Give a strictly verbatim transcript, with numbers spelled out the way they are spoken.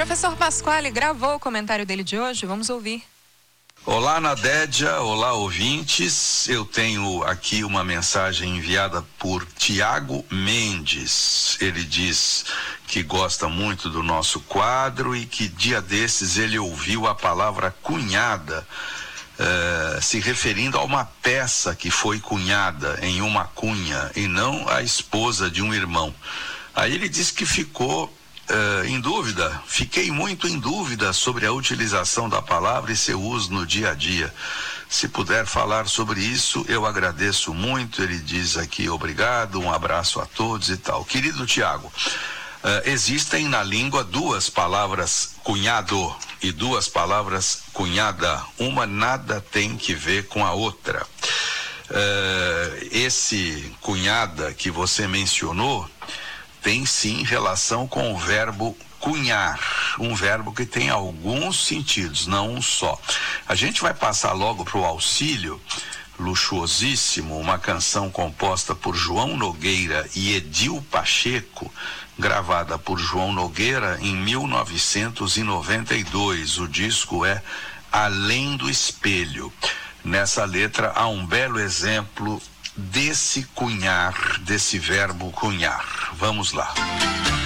Professor Pasquale gravou o comentário dele de hoje, vamos ouvir. Olá, Nadédia, olá, ouvintes. Eu tenho aqui uma mensagem enviada por Tiago Mendes. Ele diz que gosta muito do nosso quadro e que dia desses ele ouviu a palavra cunhada, uh, se referindo a uma peça que foi cunhada em uma cunha e não a esposa de um irmão. Aí ele disse que ficou Uh, em dúvida, fiquei muito em dúvida sobre a utilização da palavra e seu uso no dia a dia. Se puder falar sobre isso, eu agradeço muito. Ele diz aqui, obrigado, um abraço a todos e tal. Querido Tiago, uh, existem na língua duas palavras cunhado e duas palavras cunhada. Uma nada tem que ver com a outra. Uh, esse cunhada que você mencionou tem sim relação com o verbo cunhar, um verbo que tem alguns sentidos, não um só. A gente vai passar logo para o Auxílio Luxuosíssimo, uma canção composta por João Nogueira e Edil Pacheco, gravada por João Nogueira em mil novecentos e noventa e dois. O disco é Além do Espelho. Nessa letra há um belo exemplo desse cunhar, desse verbo cunhar. Vamos lá.